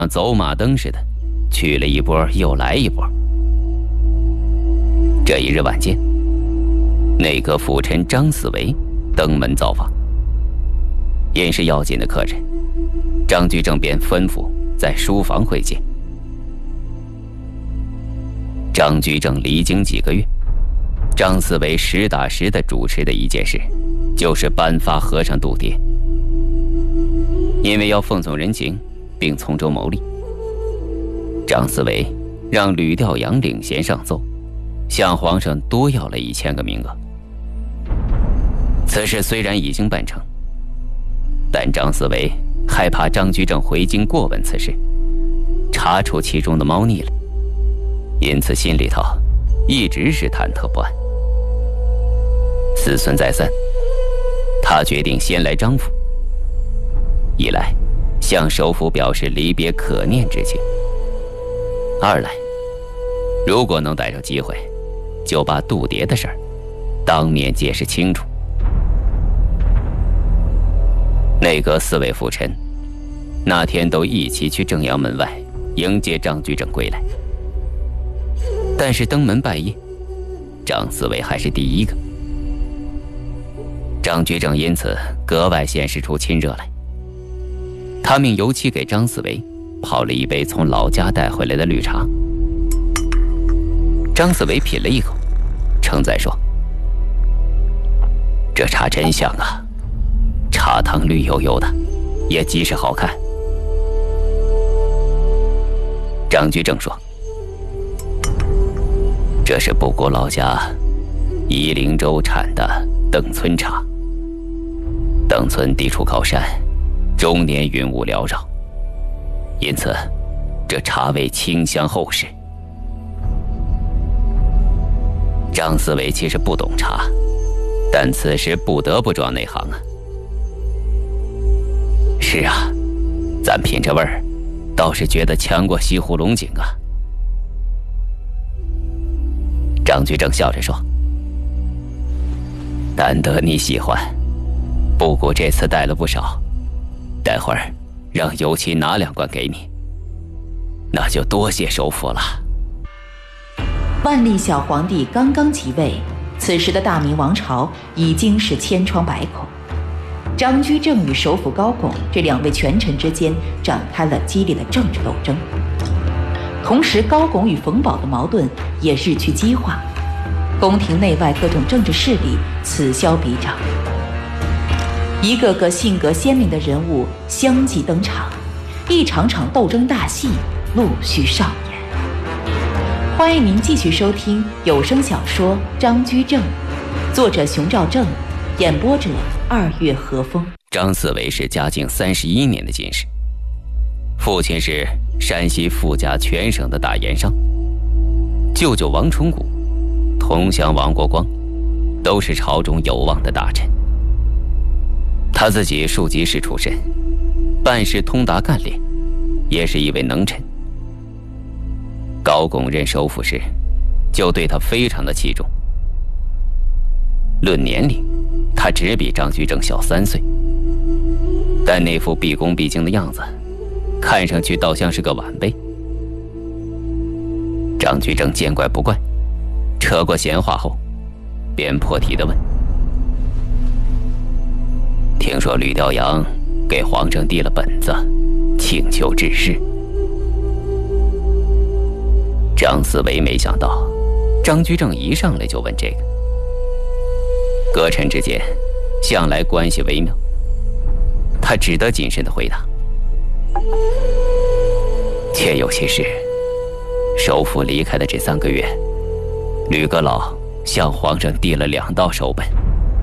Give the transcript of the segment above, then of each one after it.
像走马灯似的，去了一波又来一波。这一日晚间，内阁辅臣张四维登门造访，因是要紧的客人，张居正便吩咐在书房会见。张居正离京几个月，张四维实打实地主持的一件事，就是颁发和尚度牒。因为要奉送人情，并从中牟利，张四维让吕调阳领衔上奏，向皇上多要了1000个名额。此事虽然已经办成，但张四维害怕张居正回京过问此事，查出其中的猫腻来，因此心里头一直是忐忑不安。思忖再三，他决定先来张府，一来向首府表示离别可念之情，二来如果能逮着机会，就把度牒的事儿当面解释清楚。内阁4位辅臣那天都一起去正阳门外迎接张居正归来，但是登门拜谒，张四维还是第一个。张居正因此格外显示出亲热来，他命游妻给张四维泡了一杯从老家带回来的绿茶。张四维品了一口，称赞说：“这茶真香啊，茶汤绿油油的，也极是好看。”张居正说：“这是布谷老家夷陵州产的邓村茶。邓村地处高山，终年云雾缭绕，因此这茶味清香厚实。”张四维其实不懂茶，但此时不得不装内行啊。是啊，咱品这味儿，倒是觉得强过西湖龙井啊。张居正笑着说：“难得你喜欢，布谷这次带了不少，待会儿让游妻拿2罐给你，那就多谢首府了。” 万历小皇帝刚刚即位，此时的大明王朝已经是千疮百孔。张居正与首辅高拱这2位权臣之间展开了激烈的政治斗争，同时高拱与冯保的矛盾也日趋激化，宫廷内外各种政治势力此消彼长，一个个性格鲜明的人物相继登场，一场场斗争大戏陆续上演。欢迎您继续收听有声小说《张居正》，作者熊兆正，演播者2月和风。 张四维是嘉靖31年的进士，父亲是山西富甲全省的大盐商，舅舅王崇古、同乡王国光都是朝中有望的大臣。他自己庶吉士出身，办事通达干练，也是一位能臣。高拱任首辅时，就对他非常的器重。论年龄，他只比张居正小3岁，但那副毕恭毕敬的样子，看上去倒像是个晚辈。张居正见怪不怪，扯过闲话后，便破题地问：“听说吕调阳给皇上递了本子，请求致仕。”张四维没想到张居正一上来就问这个，阁臣之间向来关系微妙，他只得谨慎地回答：“切有其事，首辅离开的这3个月，吕阁老向皇上递了2道手本。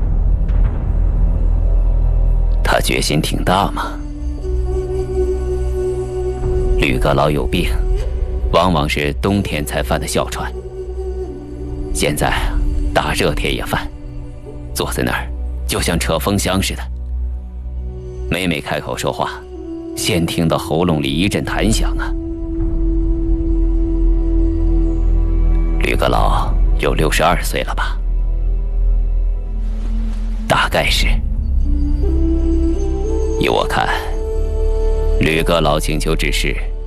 他决心挺大嘛。吕阁老有病，往往是冬天才犯的哮喘，现在大热天也犯，坐在那儿就像扯风箱似的，每每开口说话，先听到喉咙里一阵弹响啊。吕阁老有62岁了吧？大概是。依我看，吕阁老请求致仕，